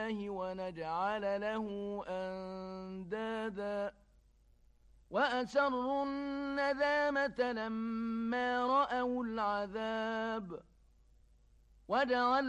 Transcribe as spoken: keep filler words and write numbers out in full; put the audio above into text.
الله ونجعل له أندادا وأسروا الندامة لما رأوا العذاب وجعل